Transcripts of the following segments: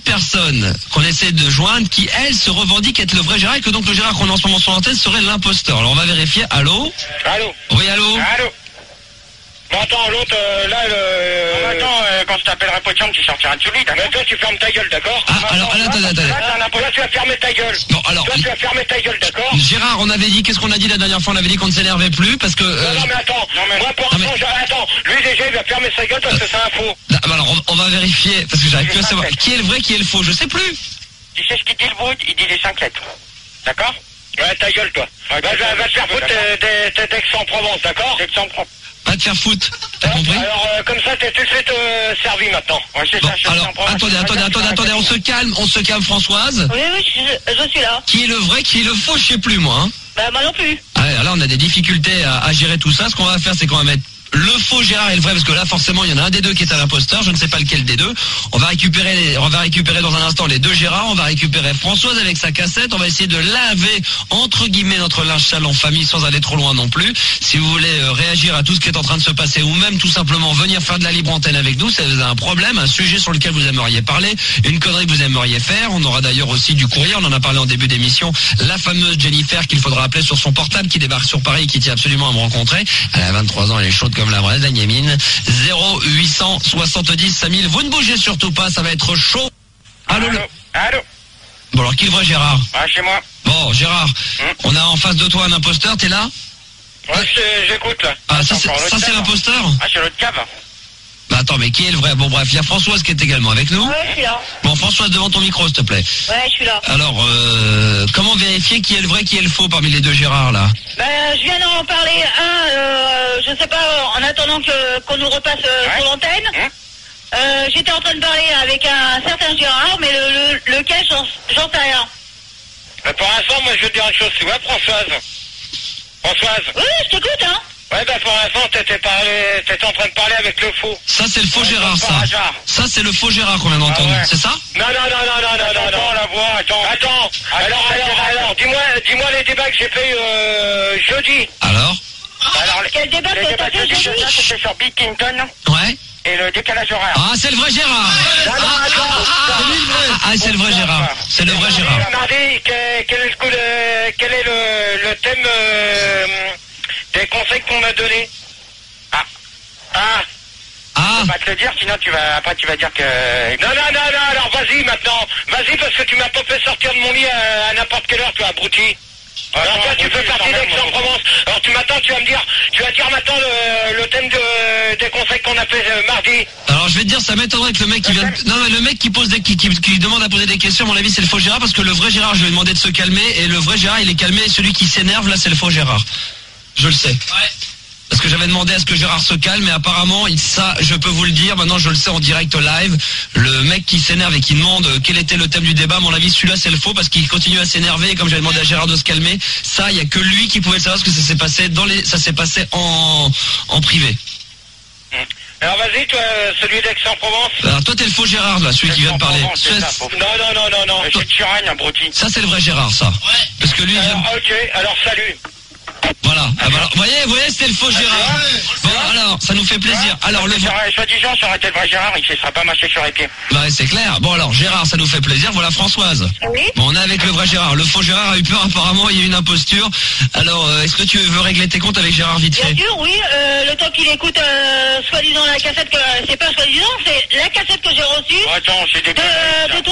autre personne qu'on essaie de joindre qui, elle, se revendique être le vrai Gérard et que donc le Gérard qu'on a en ce moment sur l'antenne serait l'imposteur. Alors on va vérifier. Allô ? Allô ? Oui, allô ? Allô ? Bon, attends, l'autre, attends, quand je t'appellerai Potium, tu sortiras de celui, d'accord ? Mais toi, tu fermes ta gueule, d'accord ? Ah, alors, attendez. Toi, tu vas fermer ta gueule. Bon, alors... Toi, tu vas fermer ta gueule, d'accord ? Gérard, on avait dit, qu'est-ce qu'on a dit la dernière fois ? On avait dit qu'on ne s'énervait plus parce que... Non, mais attends, moi, pour l'instant, attends, lui, déjà, il va fermer sa gueule parce que c'est un faux. Alors, on va vérifier, parce que j'arrive plus à savoir qui est le vrai, qui est le faux, je sais plus. Tu sais ce qu'il dit, le brut ? Il dit les 5 lettres. D'accord ? Ouais, ta gueule, toi. Va te faire foutre d'Aix-en-Provence, d'accord ? D'Aix-en-Provence. Pas te faire foutre, t'as compris ? Alors, comme ça, t'es tout de suite servi maintenant. Ouais, c'est bon, ça, alors, attendez, on se calme, Françoise. Oui, je suis là. Qui est le vrai, qui est le faux, je sais plus, moi. Hein. Bah, moi non plus. Ah, là, on a des difficultés à gérer tout ça. Ce qu'on va faire, c'est qu'on va mettre le faux Gérard et le vrai, parce que là, forcément, il y en a un des deux qui est un imposteur. Je ne sais pas lequel des deux. On va récupérer dans un instant les deux Gérard. On va récupérer Françoise avec sa cassette. On va essayer de laver, entre guillemets, notre linge sale en famille sans aller trop loin non plus. Si vous voulez réagir à tout ce qui est en train de se passer ou même tout simplement venir faire de la libre antenne avec nous, si vous avez un problème, un sujet sur lequel vous aimeriez parler, une connerie que vous aimeriez faire. On aura d'ailleurs aussi du courrier. On en a parlé en début d'émission. La fameuse Jennifer qu'il faudra appeler sur son portable qui débarque sur Paris et qui tient absolument à me rencontrer. Elle a 23 ans, elle est chaude comme la braise, la Niamine. 0870 5000. Vous ne bougez surtout pas, ça va être chaud. Allô. Bon, alors qui le vrai Gérard ? Ah, chez moi. Bon, Gérard, on a en face de toi un imposteur, t'es là ? Ouais, j'écoute là. Ah, ça c'est l'imposteur ? Ah, c'est l'autre cave. Bah attends, mais qui est le vrai ? Bon bref, il y a Françoise qui est également avec nous. Ouais, je suis là. Bon, Françoise, devant ton micro, s'il te plaît. Ouais, je suis là. Alors, comment vérifier qui est le vrai, qui est le faux parmi les deux Gérard, là ? Je viens d'en parler je sais pas, en attendant qu'on nous repasse sur l'antenne. J'étais en train de parler avec un certain Gérard, mais lequel, j'en sais rien. Mais pour l'instant, moi, je veux te dire une chose, tu vois, Françoise. Oui, je t'écoute, hein. Ouais, pour l'instant, t'étais en train de parler avec le faux. Ça, c'est le faux Gérard, ça. Ça, c'est le faux Gérard qu'on vient d'entendre, c'est ça ? Non, la voix, attends. Alors, dis-moi les débats que j'ai fait jeudi. Alors, quel débat que t'as fait jeudi ? C'était sur Bill Clinton. Ouais. Et le décalage horaire. Ah, c'est le vrai Gérard. C'est le vrai Gérard. C'est le vrai Gérard. Mardi, quel est le thème des conseils qu'on m'a donné? Je vais pas te le dire, sinon après tu vas dire que... Non, alors vas-y maintenant. Vas-y parce que tu m'as pas fait sortir de mon lit à n'importe quelle heure, toi, abruti. Alors toi tu fais partie d'Aix-en-Provence. Alors tu vas dire maintenant le thème des conseils qu'on a fait mardi. Alors je vais te dire, ça m'étonnerait que le mec qui vient... Non mais le mec qui pose qui demande à poser des questions, à mon avis c'est le faux Gérard, parce que le vrai Gérard, je lui ai demandé de se calmer, et le vrai Gérard il est calmé, et celui qui s'énerve là c'est le faux Gérard. Je le sais. Ouais. Parce que j'avais demandé à ce que Gérard se calme, mais apparemment, ça, je peux vous le dire, maintenant je le sais en direct live, le mec qui s'énerve et qui demande quel était le thème du débat, à mon avis, celui-là c'est le faux, parce qu'il continue à s'énerver, et comme j'avais demandé à Gérard de se calmer, ça, il n'y a que lui qui pouvait le savoir, parce que ça s'est passé en privé. Alors vas-y, toi, celui d'Aix-en-Provence. Alors toi, t'es le faux Gérard, là, celui qui vient de parler. Non, c'est Turagne, abruti. Ça, c'est le vrai Gérard, ça. Ouais. Parce que lui, ok, alors salut. Voilà. Alors, vous voyez, c'était le faux Gérard. Bon, alors, ça nous fait plaisir. Alors, le soi-disant, ça aurait été le vrai Gérard, il ne se serait pas marché sur les pieds. Bah, c'est clair. Bon, alors, Gérard, ça nous fait plaisir. Voilà, Françoise. Oui. Bon, on est avec le vrai Gérard. Le faux Gérard a eu peur, apparemment, il y a eu une imposture. Alors, est-ce que tu veux régler tes comptes avec Gérard vite fait? Bien sûr, oui. Le temps qu'il écoute, soi-disant, la cassette que... C'est pas soi-disant, c'est la cassette que j'ai reçue. Attends, c'est des de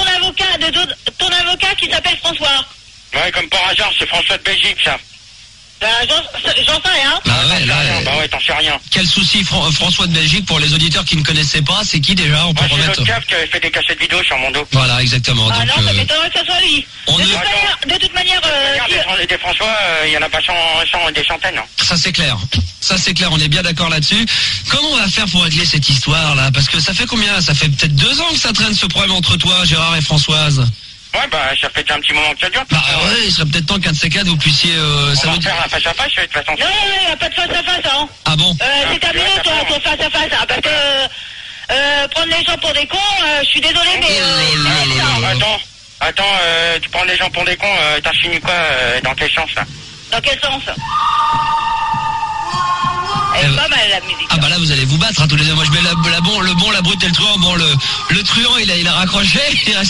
ton avocat qui s'appelle François. Ouais, comme par hasard, c'est François de Belgique, ça. Bah, j'en sais rien. Bah ouais, t'en sais rien. Quel souci, François de Belgique, pour les auditeurs qui ne connaissaient pas, c'est qui déjà? On peut c'est remettre... l'autre cave qui avait fait des cassettes vidéo sur mon dos. Voilà, exactement. Ah donc, non, ça m'étonnerait que ce soit lui. De toute manière, des François, il y en a pas des centaines. Hein. Ça c'est clair, on est bien d'accord là-dessus. Comment on va faire pour régler cette histoire-là? Parce que ça fait combien? Ça fait peut-être 2 ans que ça traîne ce problème entre toi, Gérard et Françoise. Ouais, bah, ça fait un petit moment que ça dure. Bah ouais, il serait peut-être temps qu'un de ces quatre, vous puissiez... on va faire un face-à-face, de toute façon. Non, il n'y a pas de face-à-face, hein. Ah bon? C'est terminé, toi, ton face-à-face, hein, parce que... prendre les gens pour des cons, je suis désolé, mais... Attends, tu prends les gens pour des cons, t'as fini quoi, dans quel sens, là? Dans quel sens? Elle est pas mal, la musique. Ah bah là, vous allez vous battre, hein, tous les deux. Moi, je mets le bon, la brute et le truand. Bon, le truand, il a raccroché.